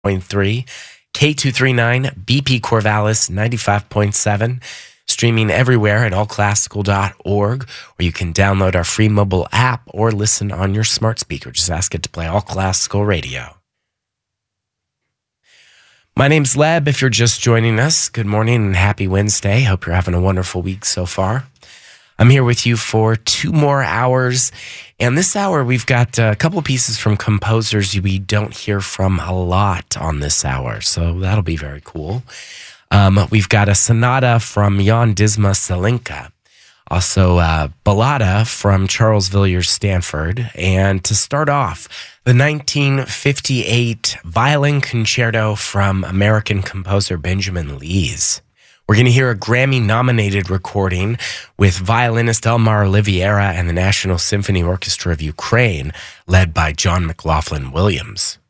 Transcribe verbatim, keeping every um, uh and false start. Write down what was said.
point three, K two thirty-nine, B P Corvallis ninety-five point seven, streaming everywhere at all classical dot org, or you can download our free mobile app or listen on your smart speaker. Just ask it to play All Classical Radio. My name's Leb. If you're just joining us, good morning and happy Wednesday. Hope you're having a wonderful week so far. I'm here with you for two more hours. And this hour, we've got a couple of pieces from composers we don't hear from a lot on this hour. So that'll be very cool. Um, we've got a sonata from Jan Disma Selinka. Also, uh, Ballada from Charles Villiers Stanford. And to start off, the nineteen fifty-eight Violin Concerto from American composer Benjamin Lees. We're going to hear a Grammy-nominated recording with violinist Elmar Oliveira and the National Symphony Orchestra of Ukraine, led by John McLaughlin Williams.